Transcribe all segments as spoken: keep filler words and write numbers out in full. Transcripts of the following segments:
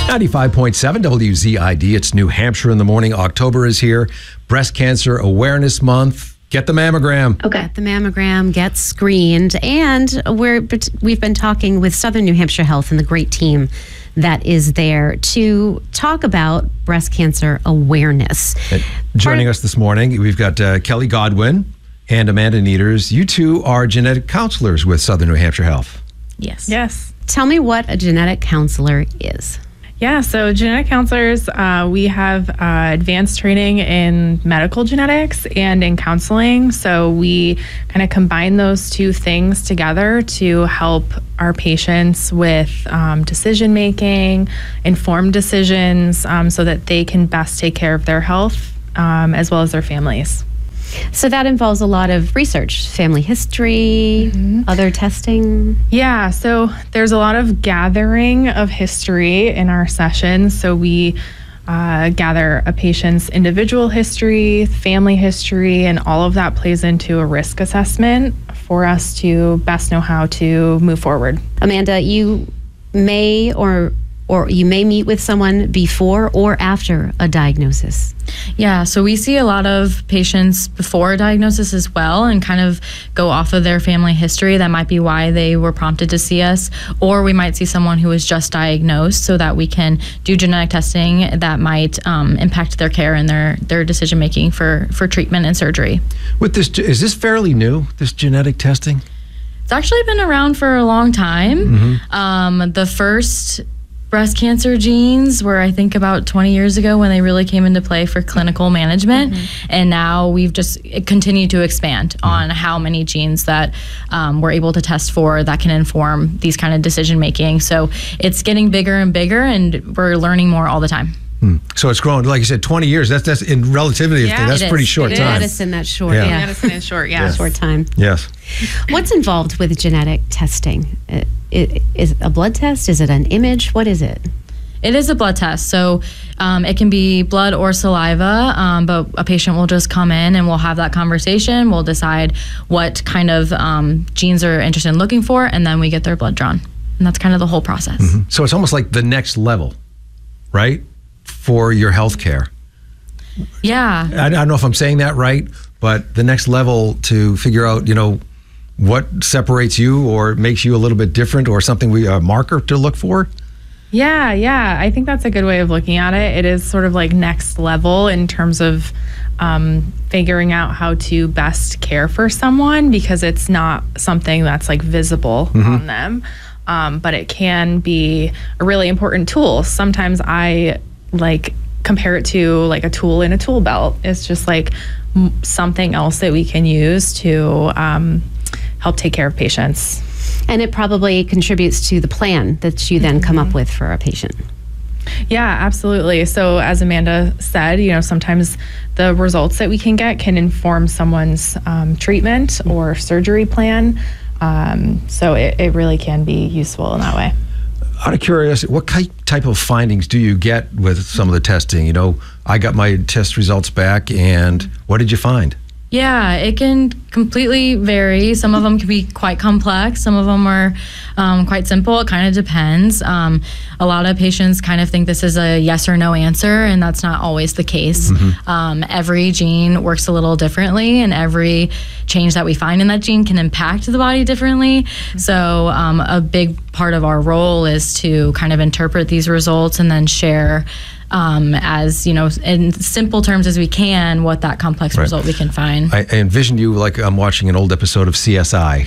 ninety-five point seven W Z I D. It's New Hampshire in the morning. October is here. Breast Cancer Awareness Month. Get the mammogram. Okay. Get the mammogram, get screened. And we're, we've been talking with Southern New Hampshire Health and the great team that is there to talk about breast cancer awareness. And joining us this morning, we've got uh, Kelly Godwin and Amanda Nieters. You two are genetic counselors with Southern New Hampshire Health. Yes. Yes. Tell me what a genetic counselor is. Yeah, so genetic counselors, uh, we have uh, advanced training in medical genetics and in counseling. So we kind of combine those two things together to help our patients with um, decision making, informed decisions, um, so that they can best take care of their health um, as well as their families. So that involves a lot of research, family history, mm-hmm. other testing. Yeah, so there's a lot of gathering of history in our sessions. So we uh, gather a patient's individual history, family history, and all of that plays into a risk assessment for us to best know how to move forward. Amanda, you may or or you may meet with someone before or after a diagnosis. Yeah, so we see a lot of patients before a diagnosis as well and kind of go off of their family history. That might be why they were prompted to see us. Or we might see someone who is just diagnosed so that we can do genetic testing that might um, impact their care and their, their decision making for, for treatment and surgery. With this, is this fairly new, this genetic testing? It's actually been around for a long time. Mm-hmm. Um, the first breast cancer genes were, I think, about twenty years ago when they really came into play for clinical management. Mm-hmm. And now we've just continued to expand mm-hmm. on how many genes that um, we're able to test for that can inform these kind of decision making. So it's getting bigger and bigger, and we're learning more all the time. Hmm. So it's grown, like you said, twenty years. That's that's in relativity. Yeah, that's pretty short it time. Medicine, that's short. Yeah. Yeah. Medicine is short, yeah. Yes. Short time. Yes. What's involved with genetic testing? It, it, is it a blood test? Is it an image? What is it? It is a blood test. So um, it can be blood or saliva, um, but a patient will just come in and we'll have that conversation. We'll decide what kind of um, genes they're interested in looking for, and then we get their blood drawn. And that's kind of the whole process. Mm-hmm. So it's almost like the next level, right, for your health care. Yeah. I, I don't know if I'm saying that right, but the next level to figure out, you know, what separates you or makes you a little bit different, or something we a marker to look for. Yeah, yeah. I think that's a good way of looking at it. It is sort of like next level in terms of um, figuring out how to best care for someone, because it's not something that's like visible mm-hmm. on them. Um, but it can be a really important tool. Sometimes I like compare it to like a tool in a tool belt. It's just like m- something else that we can use to um, help take care of patients. And it probably contributes to the plan that you then mm-hmm. come up with for a patient. Yeah, absolutely. So as Amanda said, you know, sometimes the results that we can get can inform someone's um, treatment or surgery plan. Um, so it, it really can be useful in that way. Out of curiosity, what type of findings do you get with some of the testing? You know, I got my test results back, and what did you find? Yeah, it can completely vary. Some of them can be quite complex. Some of them are um, quite simple. It kind of depends. Um, a lot of patients kind of think this is a yes or no answer, and that's not always the case. Mm-hmm. Um, every gene works a little differently, and every change that we find in that gene can impact the body differently. Mm-hmm. So um, a big part of our role is to kind of interpret these results and then share Um, as, you know, in simple terms as we can, what that complex right. result we can find. I, I envision you like I'm watching an old episode of C S I.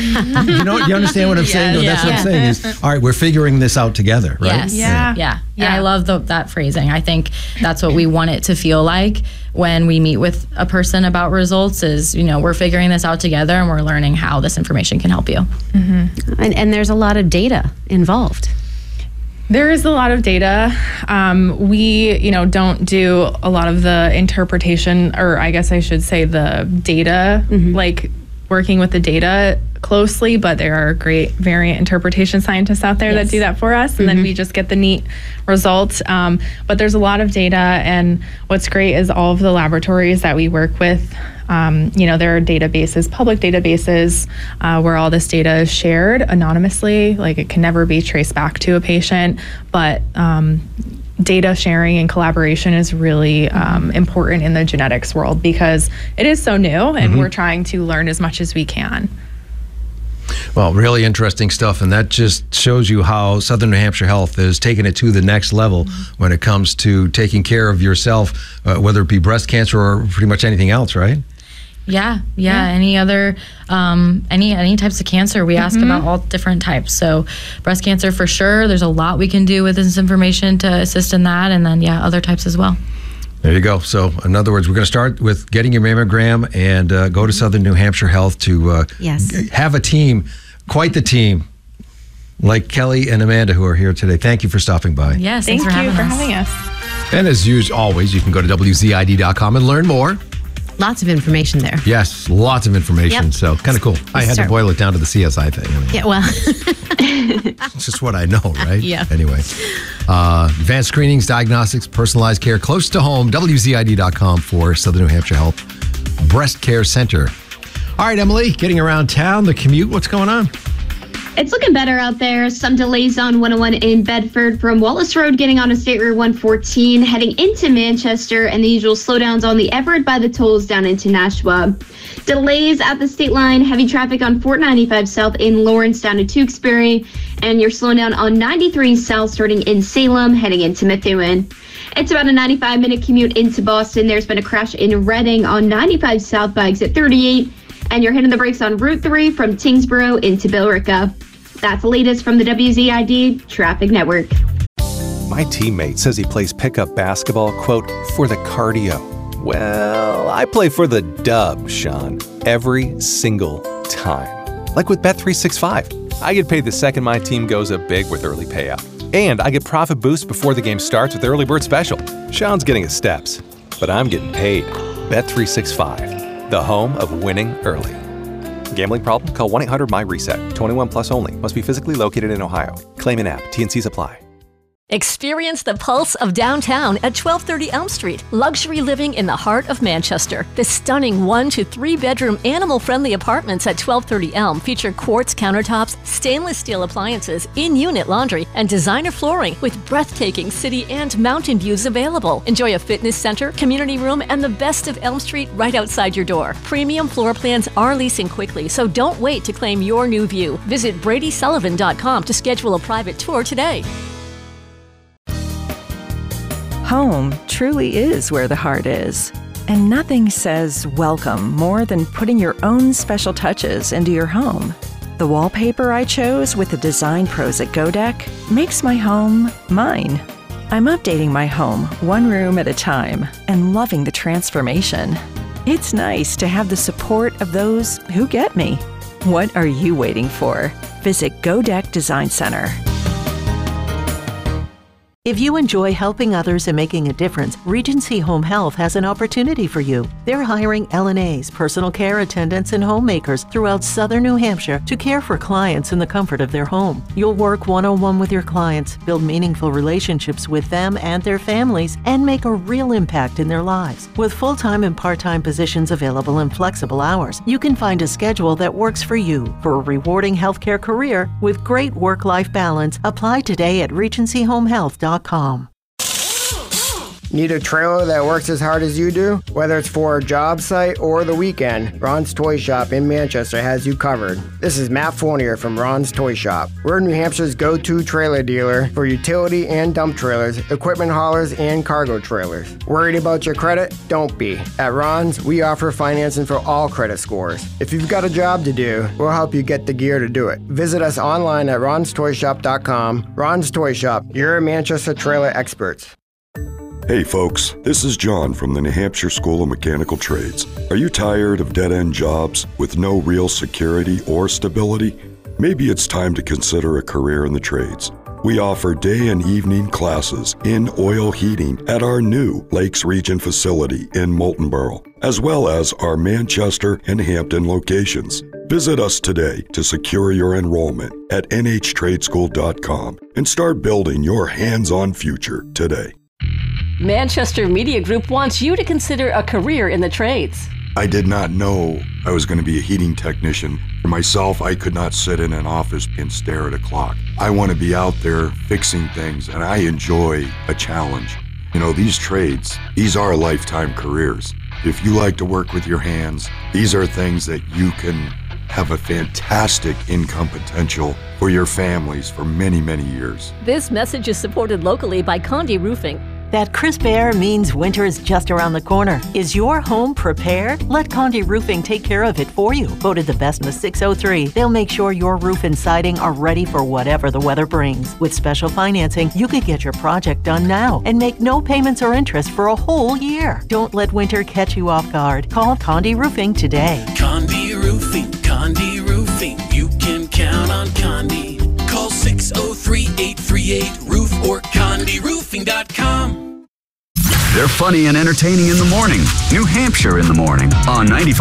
you know, you understand what I'm yes, saying? No, yeah. that's what I'm saying. Is, all right, we're figuring this out together, right? Yes. Yeah. Yeah. yeah. yeah. And I love the, that phrasing. I think that's what we want it to feel like when we meet with a person about results is, you know, we're figuring this out together and we're learning how this information can help you. Mm-hmm. And, and there's a lot of data involved. There is a lot of data. Um, we, you know, don't do a lot of the interpretation, or I guess I should say the data, mm-hmm. like working with the data closely, but there are great variant interpretation scientists out there yes. that do that for us, and mm-hmm. then we just get the neat results. Um, but there's a lot of data, and what's great is all of the laboratories that we work with Um, you know, there are databases, public databases, uh, where all this data is shared anonymously. Like, it can never be traced back to a patient, but um, data sharing and collaboration is really um, important in the genetics world because it is so new, and mm-hmm. we're trying to learn as much as we can. Well, really interesting stuff, and that just shows you how Southern New Hampshire Health is taking it to the next level when it comes to taking care of yourself, uh, whether it be breast cancer or pretty much anything else, right? Yeah, yeah. yeah. Any other, um, any any types of cancer, we mm-hmm. ask about all different types. So breast cancer for sure. There's a lot we can do with this information to assist in that, and then yeah, other types as well. There you go. So, in other words, we're going to start with getting your mammogram and uh, go to Southern New Hampshire Health to uh, yes. g- have a team, quite the team, like Kelly and Amanda, who are here today. Thank you for stopping by. Yes, Thank thanks for you having for us. having us. And as usual, always, you can go to W Z I D dot com and learn more. Lots of information there. Yes, lots of information. Yep. So, kind of cool. I had start. to boil it down to the C S I thing. I mean, Yeah, well. it's just what I know, right? Yeah. Anyway, uh, advanced screenings, diagnostics, personalized care close to home. W Z I D dot com for Southern New Hampshire Health Breast Care Center. All right, Emily, getting around town, the commute, what's going on? It's looking better out there. Some delays on one oh one in Bedford from Wallace Road getting on to State Road one fourteen, heading into Manchester, and the usual slowdowns on the Everett by the tolls down into Nashua. Delays at the state line, heavy traffic on four ninety-five South in Lawrence down to Tewksbury, and you're slowing down on ninety-three South starting in Salem, heading into Methuen. It's about a ninety-five minute commute into Boston. There's been a crash in Reading on ninety-five South by exit thirty-eight, and you're hitting the brakes on Route three from Tingsboro into Billerica. That's the latest from the W Z I D Traffic Network. My teammate says he plays pickup basketball, quote, for the cardio. Well, I play for the dub, Sean, every single time. Like with Bet three sixty-five. I get paid the second my team goes up big with early payout. And I get profit boost before the game starts with Early Bird Special. Sean's getting his steps, but I'm getting paid. Bet three sixty-five, the home of winning early. Gambling problem? Call one eight hundred M Y reset. twenty-one plus only. Must be physically located in Ohio. Claim in app. T and C's apply. Experience the pulse of downtown at twelve thirty Elm Street. Luxury living in the heart of Manchester. The stunning one to three bedroom animal-friendly apartments at twelve thirty Elm feature quartz countertops, stainless steel appliances, in-unit laundry, and designer flooring with breathtaking city and mountain views available. Enjoy a fitness center, community room, and the best of Elm Street right outside your door. Premium floor plans are leasing quickly, so don't wait to claim your new view. Visit Brady Sullivan dot com to schedule a private tour today. Home truly is where the heart is. And nothing says welcome more than putting your own special touches into your home. The wallpaper I chose with the design pros at Godek makes my home mine. I'm updating my home one room at a time and loving the transformation. It's nice to have the support of those who get me. What are you waiting for? Visit Godek Design Center. If you enjoy helping others and making a difference, Regency Home Health has an opportunity for you. They're hiring L N As, personal care attendants, and homemakers throughout southern New Hampshire to care for clients in the comfort of their home. You'll work one-on-one with your clients, build meaningful relationships with them and their families, and make a real impact in their lives. With full-time and part-time positions available in flexible hours, you can find a schedule that works for you. For a rewarding healthcare career with great work-life balance, apply today at regency home health dot com. Need a trailer that works as hard as you do? Whether it's for a job site or the weekend, Ron's Toy Shop in Manchester has you covered. This is Matt Fournier from Ron's Toy Shop. We're New Hampshire's go-to trailer dealer for utility and dump trailers, equipment haulers, and cargo trailers. Worried about your credit? Don't be. At Ron's, we offer financing for all credit scores. If you've got a job to do, we'll help you get the gear to do it. Visit us online at rons toy shop dot com. Ron's Toy Shop, your Manchester trailer experts. Hey folks, this is John from the New Hampshire School of Mechanical Trades. Are you tired of dead-end jobs with no real security or stability? Maybe it's time to consider a career in the trades. We offer day and evening classes in oil heating at our new Lakes Region facility in Moultonborough, as well as our Manchester and Hampton locations. Visit us today to secure your enrollment at n h trade school dot com and start building your hands-on future today. Manchester Media Group wants you to consider a career in the trades. I did not know I was going to be a heating technician. For myself, I could not sit in an office and stare at a clock. I want to be out there fixing things, and I enjoy a challenge. You know, these trades, these are lifetime careers. If you like to work with your hands, these are things that you can have a fantastic income potential for your families for many, many years. This message is supported locally by Condé Roofing. That crisp air means winter is just around the corner. Is your home prepared? Let Condé Roofing take care of it for you. Voted the best in the six oh three, they'll make sure your roof and siding are ready for whatever the weather brings. With special financing, you could get your project done now and make no payments or interest for a whole year. Don't let winter catch you off guard. Call Condé Roofing today. Condé Roofing, Condé Roofing. You can count on Condé. Call six oh three, eight three eight, roof or condé roofing dot com. They're funny and entertaining in the morning. New Hampshire in the morning on ninety-five.